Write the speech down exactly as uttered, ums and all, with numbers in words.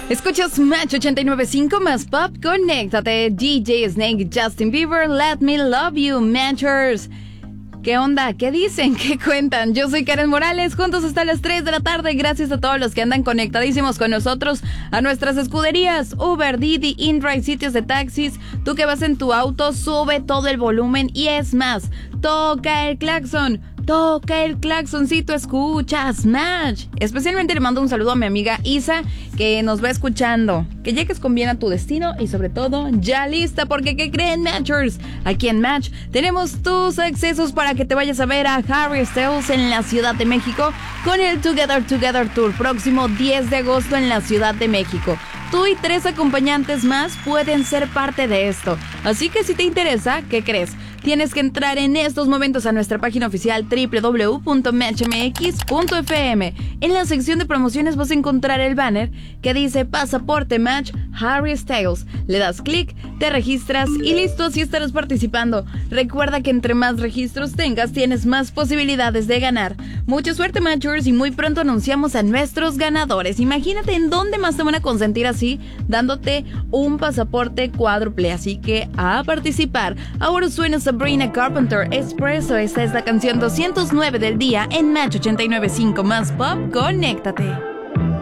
Escuchas Match ochenta y nueve punto cinco más Pop, conéctate. D J Snake, Justin Bieber, Let Me Love You, Matchers. ¿Qué onda? ¿Qué dicen? ¿Qué cuentan? Yo soy Karen Morales, juntos hasta las tres de la tarde. Gracias a todos los que andan conectadísimos con nosotros, a nuestras escuderías, Uber, Didi, InDrive, sitios de taxis. Tú que vas en tu auto, sube todo el volumen y es más, toca el claxon. Toca el claxoncito, escuchas Match. Especialmente le mando un saludo a mi amiga Isa, que nos va escuchando. Que llegues con bien a tu destino y sobre todo ya lista, porque ¿qué creen, Matchers? Aquí en Match tenemos tus accesos para que te vayas a ver a Harry Styles en la Ciudad de México con el Together Together Tour próximo diez de agosto en la Ciudad de México. Tú y tres acompañantes más pueden ser parte de esto. Así que si te interesa, ¿qué crees? Tienes que entrar en estos momentos a nuestra página oficial doble u doble u doble u punto match m x punto f m. En la sección de promociones vas a encontrar el banner que dice Pasaporte Match Harry Styles. Le das clic, te registras y listo, así estarás participando. Recuerda que entre más registros tengas, tienes más posibilidades de ganar. Mucha suerte, Matchers, y muy pronto anunciamos a nuestros ganadores. Imagínate en dónde más te van a consentir así, dándote un pasaporte cuádruple. Así que a participar. Ahora suena Sabrina Carpenter, Espresso. Esta es la canción doscientos nueve del día en Match ochenta y nueve punto cinco más Pop, conéctate.